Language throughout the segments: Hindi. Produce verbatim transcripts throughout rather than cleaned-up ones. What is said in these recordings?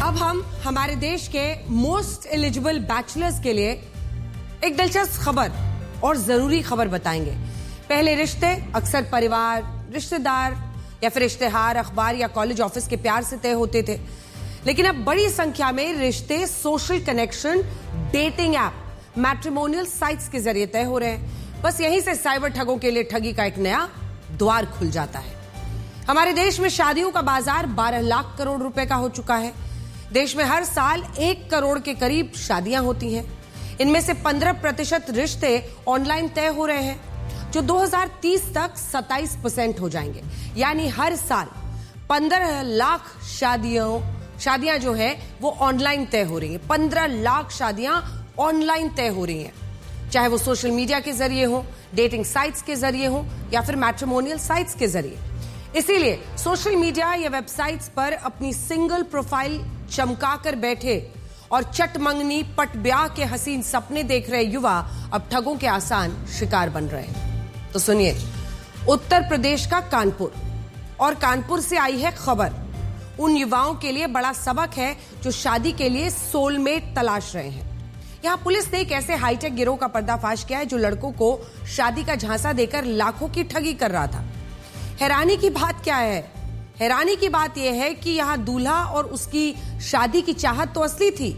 अब हम हमारे देश के मोस्ट एलिजिबल बैचलर्स के लिए एक दिलचस्प खबर और जरूरी खबर बताएंगे। पहले रिश्ते अक्सर परिवार, रिश्तेदार या फिर इश्तेहार, अखबार या कॉलेज ऑफिस के प्यार से तय होते थे, लेकिन अब बड़ी संख्या में रिश्ते social connection, dating app, matrimonial sites के जरिए तय हो रहे हैं। बस यहीं से साइबर ठगों के लिए ठगी का एक नया द्वार खुल जाता है। हमारे देश में शादियों का बाजार बारह लाख करोड़ रुपए का हो चुका है। देश में हर साल एक करोड़ के करीब शादियां होती हैं। इनमें से पंद्रह प्रतिशत रिश्ते ऑनलाइन तय हो रहे हैं, जो दो हज़ार तीस तक सत्ताईस परसेंट हो जाएंगे। यानी हर साल पंद्रह लाख शादियों शादियां जो है वो ऑनलाइन तय हो रही हैं। पंद्रह लाख शादियां ऑनलाइन तय हो रही हैं, चाहे वो सोशल मीडिया के जरिए हो, डेटिंग साइट्स के जरिए हो या फिर मैट्रिमोनियल साइट्स के जरिए। इसीलिए सोशल मीडिया या वेबसाइट्स पर अपनी सिंगल प्रोफाइल चमकाकर बैठे और चटमंगनी पट ब्याह के हसीन सपने देख रहे युवा अब ठगों के आसान शिकार बन रहे हैं। तो सुनिए, उत्तर प्रदेश का कानपुर, और कानपुर से आई है खबर। उन युवाओं के लिए बड़ा सबक है जो शादी के लिए सोलमेट तलाश रहे हैं। यहां पुलिस ने एक ऐसे हाईटेक गिरोह का पर्दाफाश किया है जो लड़कों को शादी का झांसा देकर लाखों की ठगी कर रहा था। हैरानी की बात क्या है? हैरानी की बात यह है कि यहां दूल्हा और उसकी शादी की चाहत तो असली थी,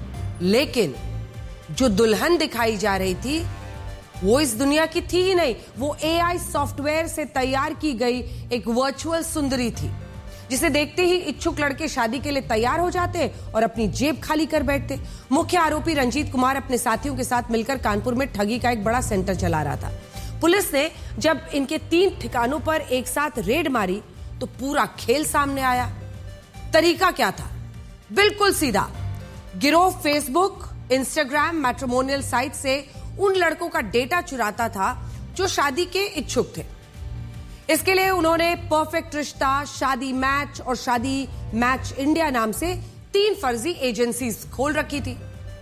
लेकिन जो दुल्हन दिखाई जा रही थी वो इस दुनिया की थी ही नहीं। वो एआई सॉफ्टवेयर से तैयार की गई एक वर्चुअल सुंदरी थी, जिसे देखते ही इच्छुक लड़के शादी के लिए तैयार हो जाते और अपनी जेब खाली कर बैठते। मुख्य आरोपी रंजीत कुमार अपने साथियों के साथ मिलकर कानपुर में ठगी का एक बड़ा सेंटर चला रहा था। पुलिस ने जब इनके तीन ठिकानों पर एक साथ रेड मारी तो पूरा खेल सामने आया। तरीका क्या था? बिल्कुल सीधा। गिरोह फेसबुक, इंस्टाग्राम, मैट्रिमोनियल साइट से उन लड़कों का डेटा चुराता था जो शादी के इच्छुक थे। इसके लिए उन्होंने परफेक्ट रिश्ता, शादी मैच और शादी मैच इंडिया नाम से तीन फर्जी एजेंसीज खोल रखी थी।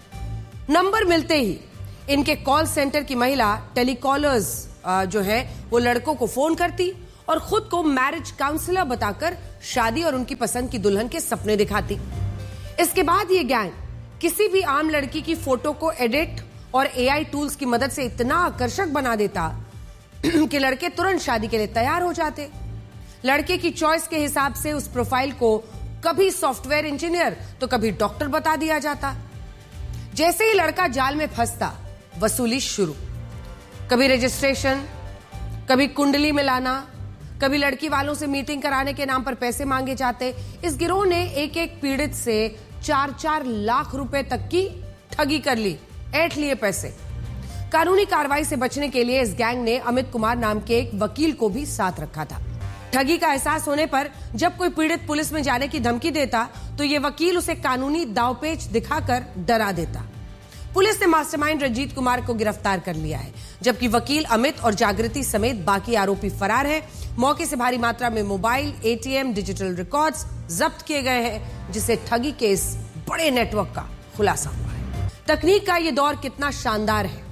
नंबर मिलते ही इनके कॉल सेंटर की महिला टेलीकॉलर्स जो है वो लड़कों को फोन करती और खुद को मैरिज काउंसलर बताकर शादी और उनकी पसंद की दुल्हन के सपने दिखाती। इसके बाद ये गैंग किसी भी आम लड़की की फोटो को एडिट और एआई टूल्स की मदद से इतना आकर्षक बना देता कि लड़के तुरंत शादी के लिए तैयार हो जाते। लड़के की चॉइस के हिसाब से उस प्रोफाइल को कभी सॉफ्टवेयर इंजीनियर तो कभी डॉक्टर बता दिया जाता। जैसे ही लड़का जाल में फंसता, वसूली शुरू। कभी रजिस्ट्रेशन, कभी कुंडली मिलाना, कभी लड़की वालों से मीटिंग कराने के नाम पर पैसे मांगे जाते। इस गिरोह ने एक एक पीड़ित से चार चार लाख रुपए तक की ठगी कर ली, ऐंठ लिए पैसे। कानूनी कार्रवाई से बचने के लिए इस गैंग ने अमित कुमार नाम के एक वकील को भी साथ रखा था। ठगी का एहसास होने पर जब कोई पीड़ित पुलिस में जाने की धमकी देता तो ये वकील उसे कानूनी दांवपेच दिखाकर डरा देता। पुलिस ने मास्टरमाइंड रंजीत कुमार को गिरफ्तार कर लिया है, जबकि वकील अमित और जागृति समेत बाकी आरोपी फरार हैं। मौके से भारी मात्रा में मोबाइल, एटीएम, डिजिटल रिकॉर्ड्स जब्त किए गए हैं, जिससे ठगी के इस बड़े नेटवर्क का खुलासा हुआ है। तकनीक का ये दौर कितना शानदार है,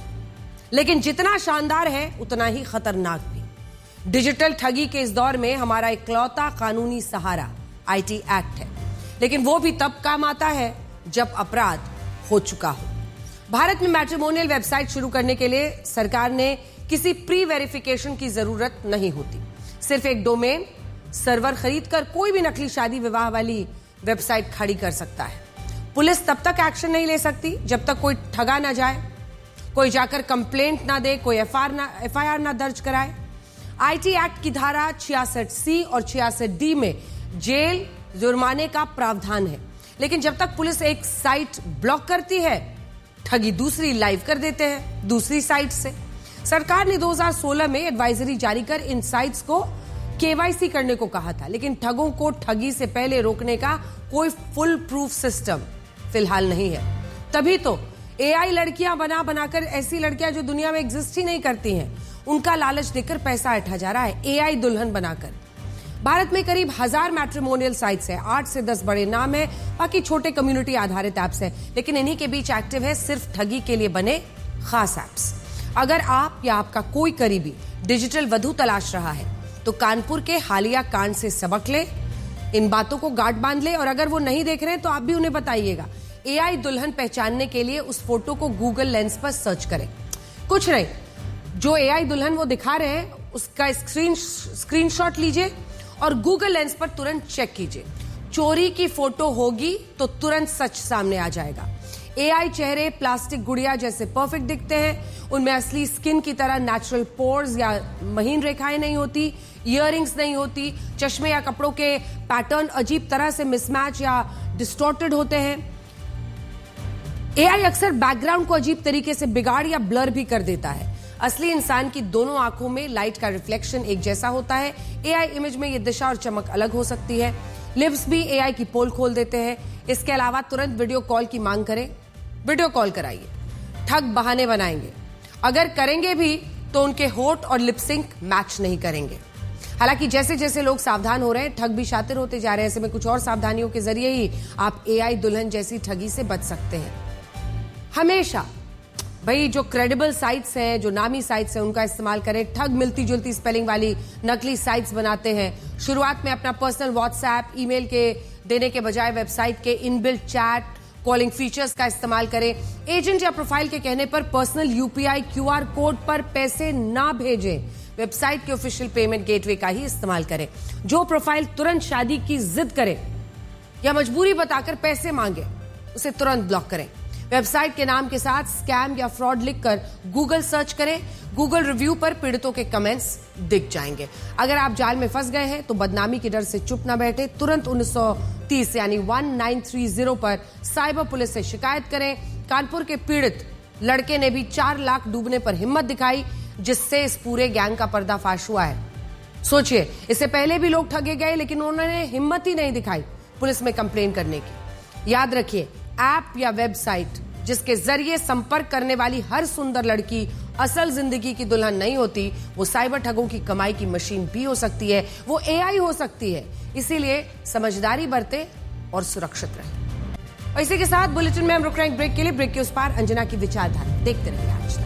लेकिन जितना शानदार है उतना ही खतरनाक भी। डिजिटल ठगी के इस दौर में हमारा इकलौता कानूनी सहारा आईटी एक्ट है, लेकिन वो भी तब काम आता है जब अपराध हो चुका हो। भारत में मैट्रिमोनियल वेबसाइट शुरू करने के लिए सरकार ने किसी प्री वेरिफिकेशन की जरूरत नहीं होती। सिर्फ एक डोमेन सर्वर खरीदकर कोई भी नकली शादी विवाह वाली वेबसाइट खड़ी कर सकता है। पुलिस तब तक एक्शन नहीं ले सकती जब तक कोई ठगा ना जाए, कोई जाकर कंप्लेंट ना दे, कोई एफआईआर ना दर्ज कराए। आईटी एक्ट की धारा छियासठ सी और छियासठ डी में जेल, जुर्माने का प्रावधान है, लेकिन जब तक पुलिस एक साइट ब्लॉक करती है, ठगी दूसरी लाइव कर देते हैं दूसरी साइट से। सरकार ने दो हज़ार सोलह में एडवाइजरी जारी कर इन साइट्स को केवाईसी करने को कहा था, लेकिन ठगों को ठगी से पहले रोकने का कोई फुल प्रूफ सिस्टम फिलहाल नहीं है। तभी तो एआई लड़कियां बना बनाकर, ऐसी लड़कियां जो दुनिया में एग्जिस्ट ही नहीं करती हैं, उनका लालच देकर पैसा ऐंठा जा रहा है एआई दुल्हन बनाकर। भारत में करीब हजार मैट्रिमोनियल साइट्स है, आठ से दस बड़े नाम है, बाकी छोटे कम्युनिटी आधारित एप्स है, लेकिन इन्हीं के बीच एक्टिव है सिर्फ ठगी के लिए बने खास एप्स। अगर आप या आपका कोई करीबी डिजिटल वधू तलाश रहा है तो कानपुर के हालिया कांड से सबक ले, इन बातों को गांठ बांध ले, और अगर वो नहीं देख रहे हैं तो आप भी उन्हें बताइएगा। एआई दुल्हन पहचानने के लिए उस फोटो को गूगल लेंस पर सर्च करें। कुछ नहीं, जो एआई दुल्हन वो दिखा रहे हैं उसका स्क्रीन स्क्रीनशॉट लीजिए और गूगल लेंस पर तुरंत चेक कीजिए। चोरी की फोटो होगी तो तुरंत सच सामने आ जाएगा। एआई चेहरे प्लास्टिक गुड़िया जैसे परफेक्ट दिखते हैं, उनमें असली स्किन की तरह नेचुरल पोर्स या महीन रेखाएं नहीं होती, इयररिंग्स नहीं होती, चश्मे या कपड़ों के पैटर्न अजीब तरह से मिसमैच या डिस्टॉर्टेड होते हैं। एआई अक्सर बैकग्राउंड को अजीब तरीके से बिगाड़ या ब्लर भी कर देता है। असली इंसान की दोनों आंखों में लाइट का रिफ्लेक्शन एक जैसा होता है। एआई इमेज में ये दिशा और चमक अलग हो सकती है। लिप्स भी एआई की पोल खोल देते हैं। इसके अलावा तुरंत वीडियो कॉल की मांग करें, वीडियो कॉल कराइए। ठग बहाने बनाएंगे, अगर करेंगे भी तो उनके होठ और लिपसिंक मैच नहीं करेंगे। हालांकि जैसे जैसे लोग सावधान हो रहे हैं, ठग भी शातिर होते जा रहे हैं। ऐसे में कुछ और सावधानियों के जरिए ही आप एआई दुल्हन जैसी ठगी से बच सकते हैं। हमेशा भाई जो क्रेडिबल साइट्स हैं, जो नामी साइट्स हैं, उनका इस्तेमाल करें। ठग मिलती जुलती स्पेलिंग वाली नकली साइट्स बनाते हैं। शुरुआत में अपना पर्सनल व्हाट्सएप, ईमेल के देने के बजाय वेबसाइट के इनबिल्ट चैट, कॉलिंग फीचर्स का इस्तेमाल करें। एजेंट या प्रोफाइल के कहने पर पर्सनल यूपीआई क्यूआर कोड पर पैसे ना भेजें। वेबसाइट के ऑफिशियल पेमेंट गेटवे का ही इस्तेमाल करें। जो प्रोफाइल तुरंत शादी की जिद करे या मजबूरी बताकर पैसे मांगे, उसे तुरंत ब्लॉक करें। वेबसाइट के नाम के साथ स्कैम या फ्रॉड लिखकर गूगल सर्च करें। गूगल रिव्यू पर पीड़ितों के कमेंट्स दिख जाएंगे। अगर आप जाल में फंस गए हैं तो बदनामी के डर से चुप न बैठे, तुरंत उन्नीस सौ तीस यानी उन्नीस सौ तीस पर साइबर पुलिस से शिकायत करें। कानपुर के पीड़ित लड़के ने भी चार लाख डूबने पर हिम्मत दिखाई, जिससे इस पूरे गैंग का पर्दाफाश हुआ है। सोचिए, इससे पहले भी लोग ठगे गए लेकिन उन्होंने हिम्मत ही नहीं दिखाई पुलिस में कंप्लेन करने की। याद रखिए, ऐप या वेबसाइट जिसके जरिए संपर्क करने वाली हर सुंदर लड़की असल जिंदगी की दुल्हन नहीं होती। वो साइबर ठगों की कमाई की मशीन भी हो सकती है, वो एआई हो सकती है। इसीलिए समझदारी बरतें और सुरक्षित रहें। और इसी के साथ बुलेटिन में हम रुक रहे हैं ब्रेक के लिए। ब्रेक के उस पार अंजना की विचारधारा देखते रहिए आज तक।